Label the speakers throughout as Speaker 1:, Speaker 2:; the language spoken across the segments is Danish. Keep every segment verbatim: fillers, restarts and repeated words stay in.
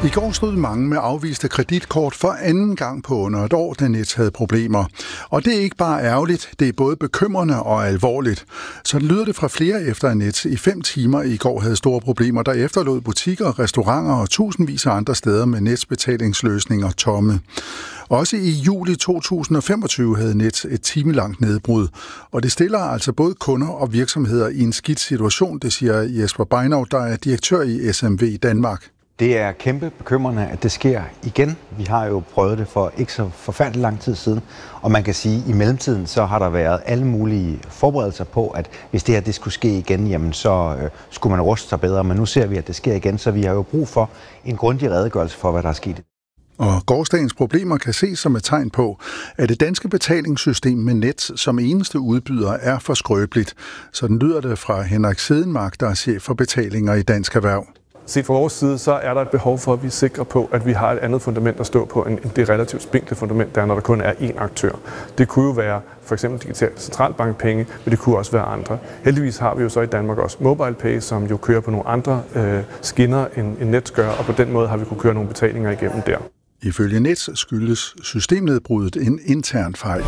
Speaker 1: I går stod mange med afviste kreditkort for anden gang på under et år, da Nets havde problemer. Og det er ikke bare ærgerligt, det er både bekymrende og alvorligt. Så lyder det fra flere efter, at Nets i fem timer i går havde store problemer, der efterlod butikker, restauranter og tusindvis af andre steder med Nets betalingsløsninger tomme. Også i juli to tusind og femogtyve havde Nets et timelangt nedbrud, og det stiller altså både kunder og virksomheder i en skidt situation, det siger Jesper Beinov, der er direktør i S M V Danmark.
Speaker 2: Det er kæmpe bekymrende, at det sker igen. Vi har jo prøvet det for ikke så forfærdelig lang tid siden, og man kan sige, at i mellemtiden så har der været alle mulige forberedelser på, at hvis det her det skulle ske igen, jamen så øh, skulle man ruste sig bedre, men nu ser vi, at det sker igen, så vi har jo brug for en grundig redegørelse for, hvad der er sket.
Speaker 1: Og gårsdagens problemer kan ses som et tegn på, at det danske betalingssystem med Nets som eneste udbyder er for skrøbeligt. Sådan lyder det fra Henrik Sedenmark, der er chef for betalinger i Dansk Erhverv.
Speaker 3: Set fra vores side, så er der et behov for, at vi er sikre på, at vi har et andet fundament at stå på, end det relativt spinkle fundament, der er, når der kun er én aktør. Det kunne jo være for eksempel digital centralbankpenge, men det kunne også være andre. Heldigvis har vi jo så i Danmark også MobilePay, som jo kører på nogle andre øh, skinner, end, end Nets gør, og på den måde har vi kunne køre nogle betalinger igennem der.
Speaker 1: Ifølge Nets skyldes systemnedbruddet en intern fejl.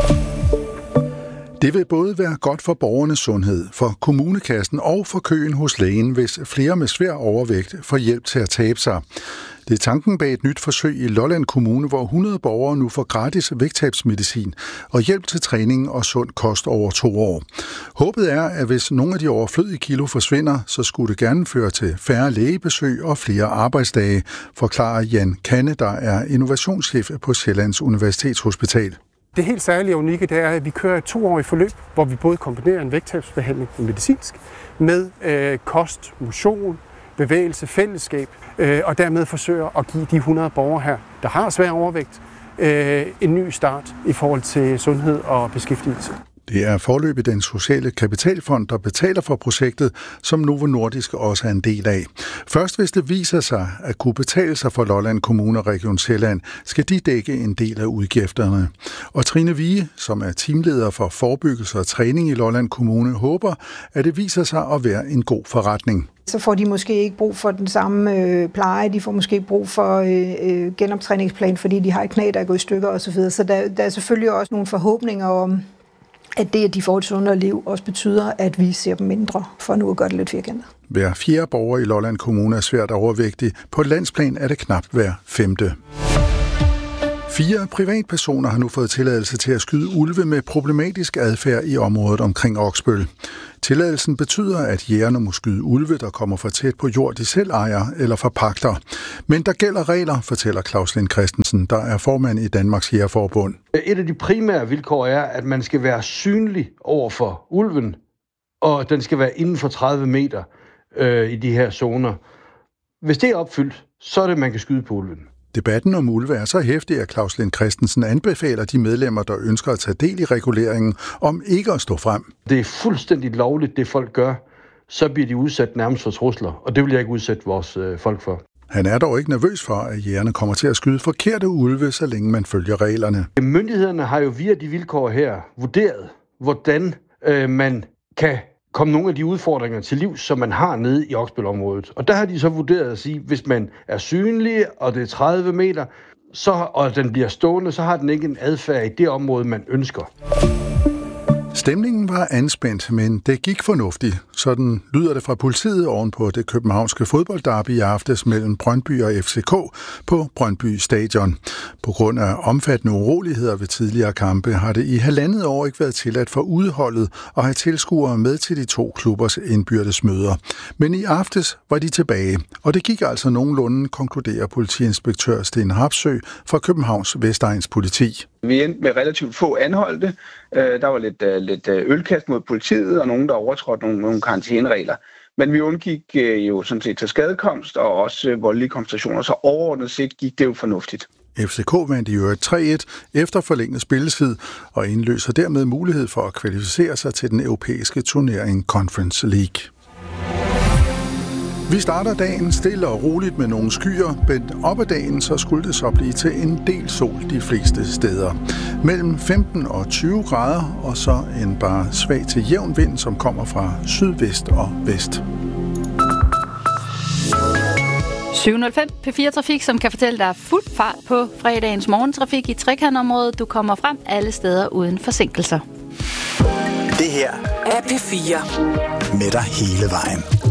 Speaker 1: Det vil både være godt for borgernes sundhed, for kommunekassen og for køen hos lægen, hvis flere med svær overvægt får hjælp til at tabe sig. Det er tanken bag et nyt forsøg i Lolland Kommune, hvor hundrede borgere nu får gratis vægttabsmedicin og hjælp til træning og sund kost over to år. Håbet er, at hvis nogle af de overflødige kilo forsvinder, så skulle det gerne føre til færre lægebesøg og flere arbejdsdage, forklarer Jan Kanne, der er innovationschef på Sjællands Universitetshospital.
Speaker 4: Det helt særlige og unikke, det er, at vi kører et toårigt forløb, hvor vi både kombinerer en vægttabsbehandling medicinsk med øh, kost, motion, bevægelse, fællesskab, øh, og dermed forsøger at give de hundrede borgere her, der har svær overvægt, øh, en ny start i forhold til sundhed og beskæftigelse.
Speaker 1: Det er foreløbig den sociale kapitalfond, der betaler for projektet, som Novo Nordisk også er en del af. Først hvis det viser sig at kunne betale sig for Lolland Kommune og Region Sjælland, skal de dække en del af udgifterne. Og Trine Vige, som er teamleder for forebyggelse og træning i Lolland Kommune, håber, at det viser sig at være en god forretning.
Speaker 5: Så får de måske ikke brug for den samme øh, pleje, de får måske ikke brug for øh, genoptræningsplan, fordi de har et knæ, der er gået i stykker osv. Så der, der er selvfølgelig også nogle forhåbninger om, at det, at de får et sundere liv, også betyder, at vi ser dem mindre, for nu at gøre det lidt firkantet.
Speaker 1: Hver fjerde borger i Lolland Kommune er svært overvægtig. På landsplan er det knap hver femte. Fire privatpersoner har nu fået tilladelse til at skyde ulve med problematisk adfærd i området omkring Oksbøl. Tilladelsen betyder, at jægerne må skyde ulve, der kommer for tæt på jord, de selv ejer eller forpagter. Men der gælder regler, fortæller Claus Lind Christensen, der er formand i Danmarks Jægerforbund.
Speaker 6: Et af de primære vilkår er, at man skal være synlig over for ulven, og den skal være inden for tredive meter øh, i de her zoner. Hvis det er opfyldt, så er det, man kan skyde på ulven.
Speaker 1: Debatten om ulve er så heftig, at Claus Lind Christensen anbefaler de medlemmer, der ønsker at tage del i reguleringen, om ikke at stå frem.
Speaker 6: Det er fuldstændig lovligt, det folk gør. Så bliver de udsat nærmest for trusler, og det vil jeg ikke udsætte vores øh, folk for.
Speaker 1: Han er dog ikke nervøs for, at jægerne kommer til at skyde forkerte ulve, så længe man følger reglerne.
Speaker 6: Myndighederne har jo via de vilkår her vurderet, hvordan øh, man kan komme nogle af de udfordringer til liv, som man har nede i Oksbøl-området. Og der har de så vurderet at sige, hvis man er synlig, og det er tredive meter, så, og den bliver stående, så har den ikke en adfærd i det område, man ønsker.
Speaker 1: Stemningen var anspændt, men det gik fornuftigt. Sådan lyder det fra politiet ovenpå det københavnske fodboldderby i aftes mellem Brøndby og F C K på Brøndby Stadion. På grund af omfattende uroligheder ved tidligere kampe har det i halvandet år ikke været tilladt for udholdet at have tilskuere med til de to klubbers indbyrdes møder. Men i aftes var de tilbage, og det gik altså nogenlunde, konkluderer politiinspektør Sten Harpsø fra Københavns Vestegns Politi.
Speaker 7: Vi endte med relativt få anholdte. Der var lidt, lidt ølkast mod politiet, og nogen, der overtrådte nogle, nogle karantæneregler. Men vi undgik jo sådan set til skadekomst og også voldelige konfrontationer, så overordnet set gik det jo fornuftigt.
Speaker 1: F C K vandt i øvrigt tre et efter forlænget spilletid og indløser dermed mulighed for at kvalificere sig til den europæiske turnering Conference League. Vi starter dagen stille og roligt med nogle skyer, men op ad dagen så skulle det så blive til en del sol de fleste steder. Mellem femten og tyve grader, og så en bare svag til jævn vind, som kommer fra sydvest og vest.
Speaker 8: syv nul fem P fire Trafik, som kan fortælle dig fuld fart på fredagens morgentrafik i Trekantområdet. Du kommer frem alle steder uden forsinkelser.
Speaker 9: Det her er P fire med dig hele vejen.